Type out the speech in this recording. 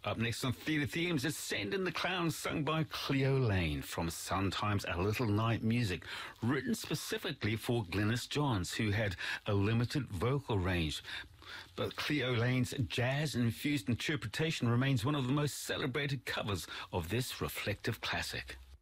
Up next on Theatre Themes is Send in the Clowns, sung by Cleo Lane from Sometimes a Little Night Music, written specifically for Glynis Johns, who had a limited vocal range. But Cleo Lane's jazz-infused interpretation remains one of the most celebrated covers of this reflective classic.